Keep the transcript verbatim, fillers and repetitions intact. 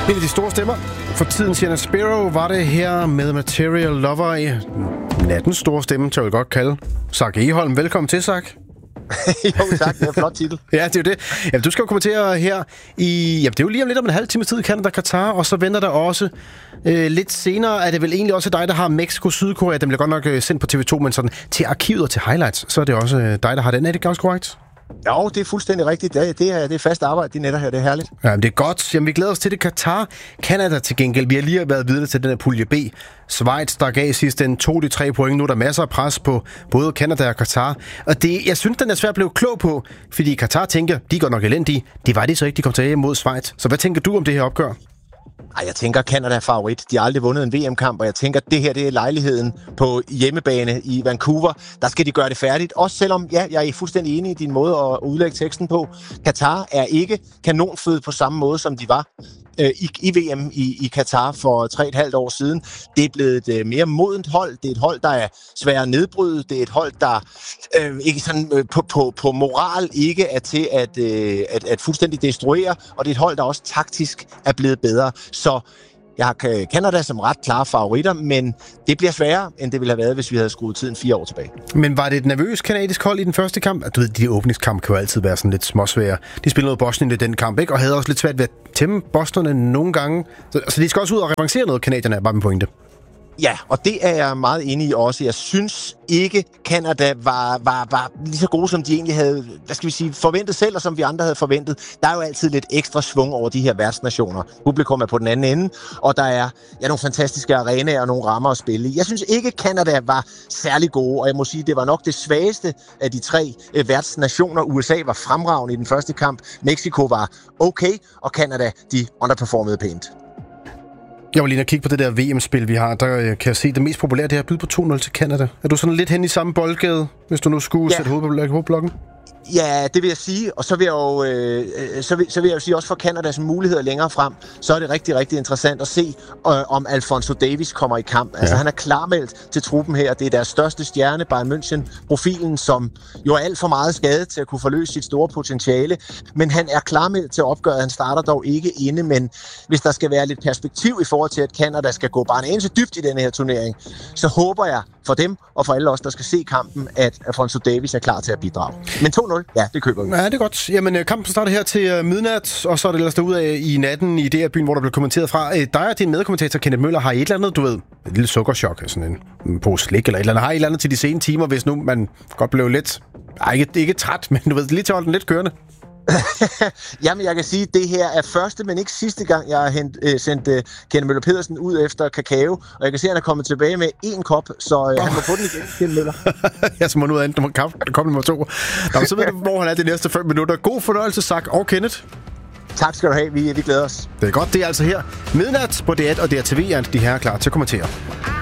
En af de store stemmer for tiden, Sienna Sparrow, var det her med Material Lover i nattens store stemme, til jeg vil godt kalde. Zach Egholm, velkommen til, Zach. Jo, tak. Det er en flot titel. Ja, det er jo det. Jamen, du skal jo kommentere her i... Jamen, det er jo lige om lidt om en halv time tid i Canada, Katar, og så venter der også øh, lidt senere, er det vel egentlig også dig, der har Mexico-Sydkorea. Den bliver godt nok øh, sendt på T V to, men sådan til arkivet og til highlights, så er det også øh, dig, der har den. Er det ganske korrekt? Jo, det er fuldstændig rigtigt. Det er, det er, det er fast arbejde, de netter her. Det er herligt. Ja, det er godt. Jamen, vi glæder os til det. Qatar, Canada til gengæld. Vi har lige været videre til den her pulje B. Schweiz, der gav sidst den to de tre point. Nu er der masser af pres på både Canada og Qatar. Og det, jeg synes, den er svært at blive klog på, fordi Qatar tænker, de går nok elendige. Det var det så ikke, de kom tilbage mod Schweiz. Så hvad tænker du om det her opgør? Ej, jeg tænker, Canada er favorit. De har aldrig vundet en V M-kamp, og jeg tænker, det her det er lejligheden på hjemmebane i Vancouver. Der skal de gøre det færdigt. Også selvom, ja, jeg er fuldstændig enig i din måde at udlægge teksten på. Qatar er ikke kanonføde på samme måde, som de var øh, i, i V M i, i Qatar for tre og et halvt år siden. Det er blevet et øh, mere modent hold. Det er et hold, der er svært at nedbryde. Det er et hold, der øh, ikke sådan, øh, på, på, på moral ikke er til at, øh, at, at fuldstændig destruere. Og det er et hold, der også taktisk er blevet bedre. Så jeg har Canada som ret klare favoritter, men det bliver sværere, end det ville have været, hvis vi havde skruet tiden fire år tilbage. Men var det et nervøst kanadisk hold i den første kamp? Du ved, de åbningskamp kan jo altid være sådan lidt småsvære. De spillede noget Bosnien i den kamp, ikke? Og havde også lidt svært ved at tæmme Bosnerne nogle gange. Så, så de skal også ud og revancere noget, kanadierne er bare med pointe. Ja, og det er jeg meget enig i også. Jeg synes ikke, Canada var, var, var lige så gode, som de egentlig havde, hvad skal vi sige, forventet selv, og som vi andre havde forventet. Der er jo altid lidt ekstra svung over de her værtsnationer. Publikum er på den anden ende, og der er ja, nogle fantastiske arenaer og nogle rammer at spille i. Jeg synes ikke, Canada var særlig gode, og jeg må sige, det var nok det svageste af de tre øh, værtsnationer. U S A var fremragende i den første kamp. Mexico var okay, og Canada, de underperformede pænt. Jeg var lige at kigge på det der V M-spil, vi har. Der kan jeg se, det mest populære, det er at byde på to nul til Canada. Er du sådan lidt hen i samme boldgade, hvis du nu skulle ja. sætte hovedet på hovedblokken? Ja, det vil jeg sige, og så vil jeg jo, øh, så vil, så vil jeg jo sige også for Canadas muligheder længere frem, så er det rigtig, rigtig interessant at se, øh, om Alphonso Davies kommer i kamp. Altså ja. Han er klarmeldt til truppen her, det er deres største stjerne, Bayern München-profilen, som jo er alt for meget skadet til at kunne forløse sit store potentiale, men han er klarmeldt til opgøret, han starter dog ikke inde, men hvis der skal være lidt perspektiv i forhold til, at Canada skal gå bare en eneste dybt i denne her turnering, så håber jeg for dem og for alle os, der skal se kampen, at Alphonso Davies er klar til at bidrage. Men to nul, ja, det køber vi. Ja, det er godt. Jamen, kampen starter her til midnat, og så er det ellers derude i natten i D R-byen, hvor der bliver kommenteret fra. Dig og din medkommentator, Kenneth Møller, har I et eller andet, du ved, et lille sukkerchok, sådan en pose slik eller et eller andet. Har I et eller andet til de sene timer, hvis nu man godt blev lidt, ej, ikke, ikke træt, men du ved, lige til at holde den lidt kørende? Jamen, jeg kan sige, at det her er første, men ikke sidste gang, jeg har hent, øh, sendt øh, Kenneth Møller Pedersen ud efter kakao. Og jeg kan se, at han er kommet tilbage med én kop, så øh, oh. han må få den igen, Kenneth Møller. Jeg så må nu andet kaffe, der kommer nummer to. Nå, så ved du, hvor han er de næste fem minutter. God fornøjelse, Zach og Kenneth. Tak skal du have, vi, vi glæder os. Det er godt, det er altså her midnat på D et og D R T V, at de her er klar til at kommentere.